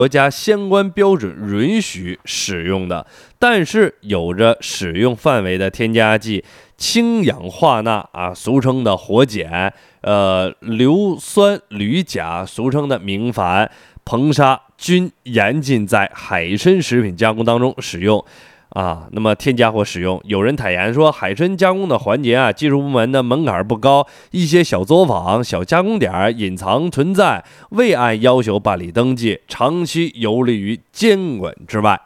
国家相关标准允许使用的，但是有着使用范围的添加剂氢氧化钠俗称的火碱，硫酸铝钾，俗称的明矾、硼砂，均严禁在海参食品加工当中使用。那么添加或使用，有人坦言说，海参加工的环节技术部门的门槛不高，一些小作坊、小加工点隐藏存在，未按要求办理登记，长期游离于监管之外。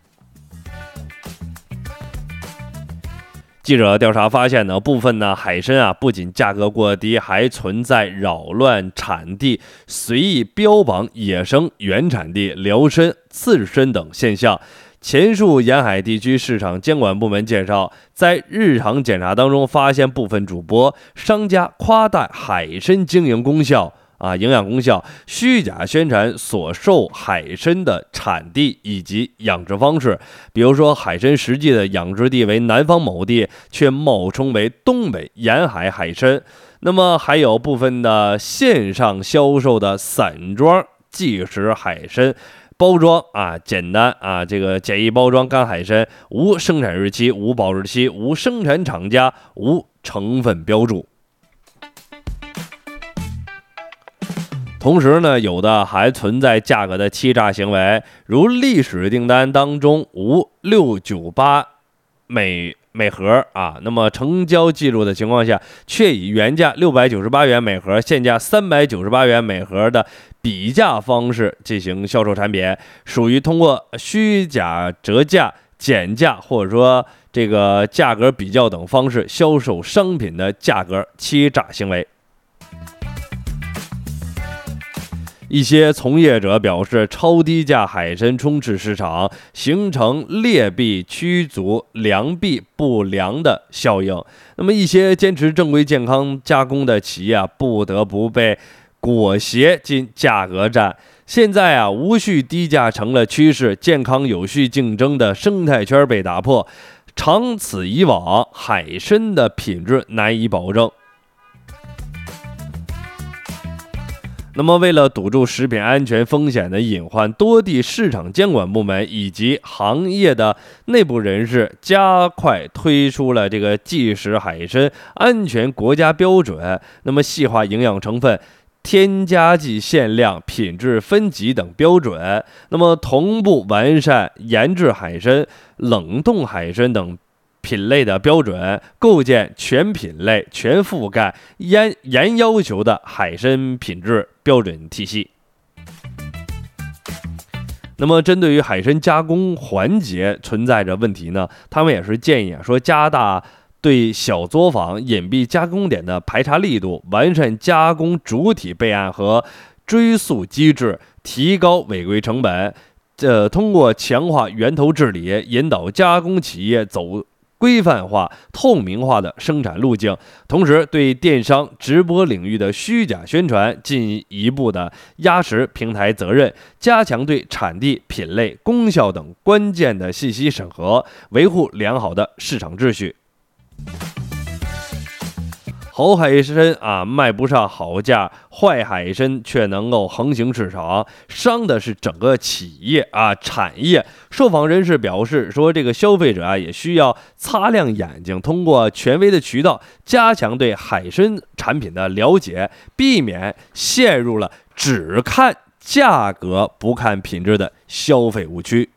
记者调查发现部分海参不仅价格过低，还存在扰乱产地、随意标榜野生原产地、辽参、刺参等现象。前述沿海地区市场监管部门介绍，在日常检查当中发现部分主播、商家夸大海参经营功效、营养功效，虚假宣传所售海参的产地以及养殖方式。比如说，海参实际的养殖地为南方某地，却冒充为东北沿海海参。那么还有部分的线上销售的散装即食海参。包装简单这个简易包装干海参，无生产日期、无保质期、无生产厂家、无成分标注。同时有的还存在价格的欺诈行为，如历史订单当中无698每盒那么成交记录的情况下，却以原价698元每盒、现价398元每盒的比价方式进行销售产品，属于通过虚假折价、减价或者说这个价格比较等方式销售商品的价格欺诈行为。一些从业者表示，超低价海参充斥市场，形成劣币驱逐良币不良的效应。那么一些坚持正规健康加工的企业不得不被裹挟进价格战。现在无序低价成了趋势，健康有序竞争的生态圈被打破，长此以往，海参的品质难以保证。那么为了堵住食品安全风险的隐患，多地市场监管部门以及行业的内部人士加快推出了这个即食海参安全国家标准，那么细化营养成分、添加剂限量、品质分级等标准，那么同步完善研制海参、冷冻海参等品类的标准，构建全品类、全覆盖、严要求的海参品质标准体系。那么针对于海参加工环节存在着问题他们也是建议说，加大对小作坊、隐蔽加工点的排查力度，完善加工主体备案和追溯机制，提高违规成本。通过强化源头治理，引导加工企业走规范化、透明化的生产路径，同时对电商直播领域的虚假宣传进一步的压实平台责任，加强对产地、品类、功效等关键的信息审核，维护良好的市场秩序。好海参卖不上好价，坏海参却能够横行市场，伤的是整个企业产业。受访人士表示说，这个消费者也需要擦亮眼睛，通过权威的渠道加强对海参产品的了解，避免陷入了只看价格不看品质的消费误区。